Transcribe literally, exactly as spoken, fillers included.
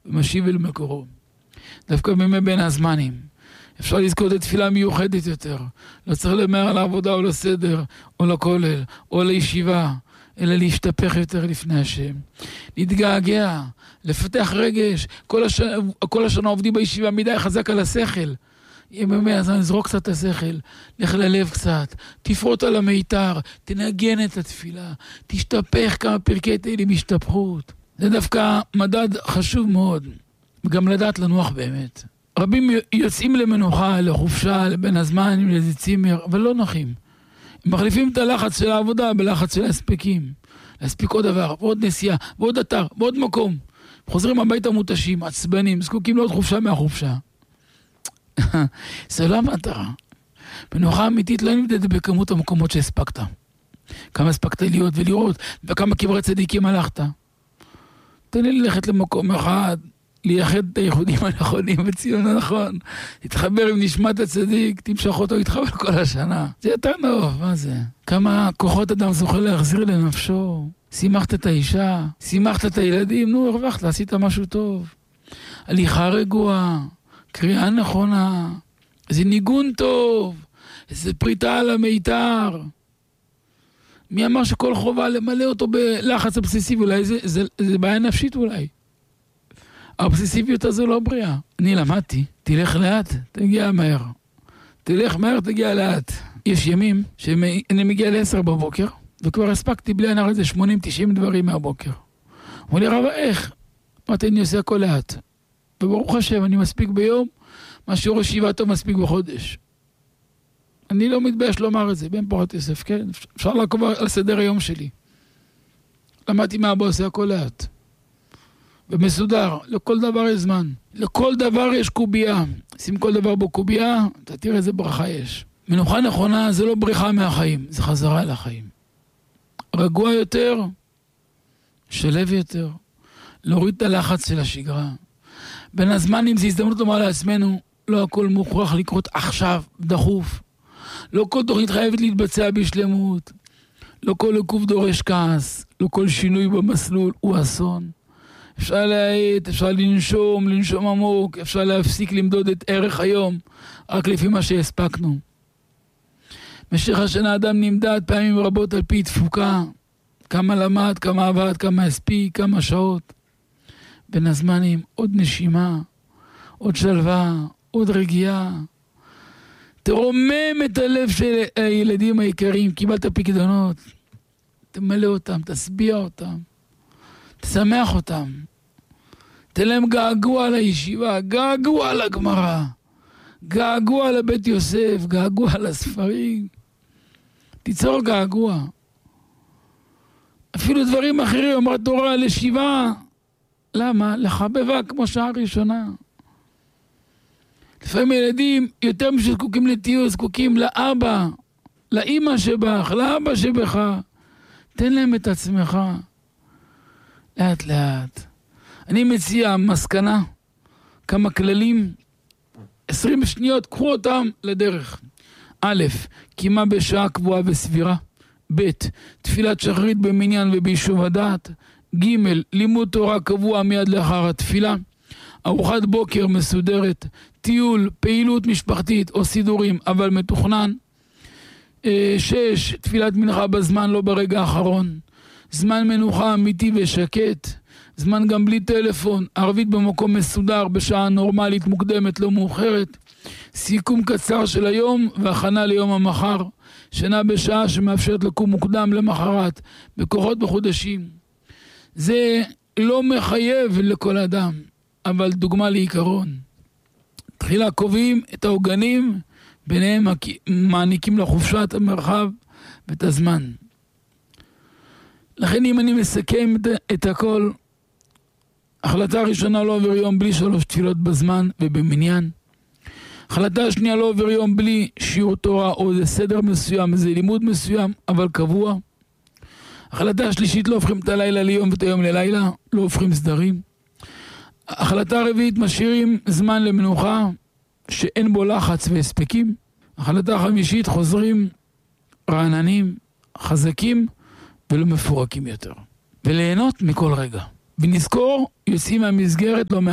ומשיב אל מקורו. דווקא בימי בין הזמנים. אפשר לזכות את תפילה מיוחדת יותר. לא צריך למהר על העבודה או לסדר, או לכולל, או לישיבה, אלא להשתפך יותר לפני השם. להתגעגע, לפתח רגש. כל השנה, כל השנה עובדים בישיבה מדי חזק על השכל. ימי הזמן, נזרוק קצת את השכל, לך ללב קצת, תפרוט על המיתר, תנגן את התפילה, תשתפך כמה פרקי תהילים השתפכות. זה דווקא מדד חשוב מאוד, וגם לדעת לנוח באמת. רבים יוצאים למנוחה, לחופשה, לבין הזמן, לאיזה צימר, אבל לא נחים. הם מחליפים את הלחץ של העבודה בלחץ של הספקים. להספיק עוד דבר, ועוד נסיעה, ועוד אתר, ועוד מקום. חוזרים הביתה מותשים, עצבנים, זקוקים לעוד חופשה מהחופשה. זה לא המטרה. מנוחה אמיתית לא נמדדת בכמות המקומות שהספקת. כמה הספקת להיות ולראות, וכמה קברי צדיקים הלכת. תן לי ללכת למקום אחד, לייחד את הייחודים הנכונים בציון הנכון, להתחבר עם נשמת הצדיק, תמשך אותו איתך כל השנה. זה יותר נוח, מה זה? כמה כוחות אדם זוכה להחזיר לנפשו. שימחת את האישה, שימחת את הילדים, נו, הרווחת, עשית משהו טוב. הליכה רגועה, קריאה נכונה, איזה ניגון טוב, איזה פריטה על המיתר. מי אמר שכל חובה למלא אותו בלחץ אובססיבי? אולי זה, זה, זה בעיה נפשית אולי. האובססיביות הזו לא בריאה. אני למדתי, תלך לאט, תגיע מהר. תלך מהר, תגיע לאט. יש ימים שאני מגיע לעשר בבוקר, וכבר הספקתי בלי הנער איזה שמונים תשעים דברים מהבוקר. אמרו לי, רב, איך? אמרתי, אני עושה הכל לאט. וברוך השם, אני מספיק ביום, מה שיעור ישיבה טוב מספיק בחודש. אני לא מתבייש לומר את זה, בן פורת יוסף, כן? אפשר לעקוב על סדר היום שלי. למדתי מהבא עושה הכל לאט. ומסודר, לכל דבר יש זמן. לכל דבר יש קובייה. שים כל דבר בו קובייה, אתה תראה איזה ברכה יש. מנוחה נכונה זה לא בריחה מהחיים, זה חזרה לחיים. רגוע יותר, שלב יותר, להוריד את הלחץ של השגרה. בין הזמנים זה הזדמנות לומר לעצמנו, לא הכל מוכרח לקרות עכשיו, דחוף. לא כל תוכנית חייבת להתבצע בשלמות. לא כל עיכוב דורש כעס. לא כל שינוי במסלול הוא אסון. אפשר להעט, אפשר לנשום, לנשום עמוק, אפשר להפסיק למדוד את ערך היום, רק לפי מה שהספקנו. משך השנה אדם נמדד פעמים רבות על פי תפוקה, כמה למד, כמה עבד, כמה הספיק, כמה שעות. בין הזמנים עוד נשימה, עוד שלווה, עוד רגיעה. תרומם את הלב של הילדים היקרים, קיבלת פקדונות, תמלא אותם, תסביע אותם, תשמח אותם. תן להם געגוע לישיבה, געגוע לגמרא, געגוע לבית יוסף, געגוע לספרים. תיצור געגוע. אפילו דברים אחרים, אמרת תורה לשיבה. למה? לחבבה כמו שעה ראשונה. לפעמים ילדים יותר משזקוקים לטיול, זקוקים לאבא, לאמא שבך, לאבא שבך. תן להם את עצמך. לאט לאט. אני מציע מסקנה, כמה כללים, עשרים שניות, קחו אותם לדרך. א', קימה בשעה קבועה וסבירה. ב', תפילת שחרית במניין וביישוב הדעת. ג', לימוד תורה קבוע מיד לאחר התפילה. ארוחת בוקר מסודרת. טיול, פעילות משפחתית או סידורים, אבל מתוכנן. שש, תפילת מנחה בזמן, לא ברגע האחרון. זמן מנוחה אמיתי ושקט. זמן גם בלי טלפון, ערבית במקום מסודר, בשעה נורמלית מוקדמת, לא מאוחרת. סיכום קצר של היום והכנה ליום המחר. שינה בשעה שמאפשרת לקום מוקדם למחרת, בכוחות מחודשים. זה לא מחייב לכל אדם, אבל דוגמה לעיקרון. תחילה קובעים את העוגנים, ביניהם מעניקים לחופשה את המרחב ואת הזמן. לכן אם אני מסכם את הכל, החלטה הראשונה לא עובר יום בלי שלוש תפילות בזמן ובמניין. החלטה השנייה לא עובר יום בלי שיעור תורה או איזה סדר מסוים, איזה לימוד מסוים, אבל קבוע. החלטה השלישית לא הופכים את הלילה ליום ואת היום ללילה, לא הופכים סדרים. החלטה הרביעית משאירים זמן למנוחה שאין בו לחץ והספקים. החלטה החמישית חוזרים רעננים, חזקים ולא מפורקים יותר. וליהנות מכל רגע. ונזכור, יוצאים מהמסגרת לא